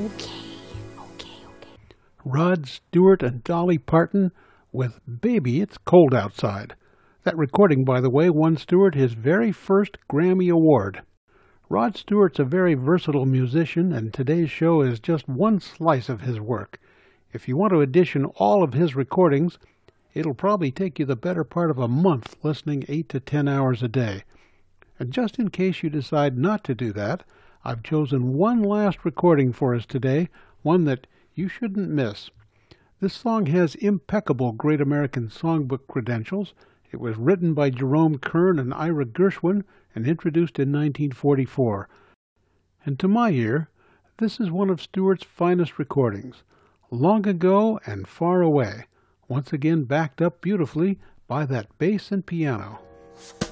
Rod Stewart and Dolly Parton with Baby, It's Cold Outside. That recording, by the way, won Stewart his very first Grammy Award. Rod Stewart's a very versatile musician, and today's show is just one slice of his work. If you want to edition all of his recordings, it'll probably take you the better part of a month listening 8 to 10 hours a day. And just in case you decide not to do that, I've chosen one last recording for us today, one that you shouldn't miss. This song has impeccable Great American Songbook credentials. It was written by Jerome Kern and Ira Gershwin and introduced in 1944. And to my ear, this is one of Stewart's finest recordings. Long ago and far away, once again backed up beautifully by that bass and piano.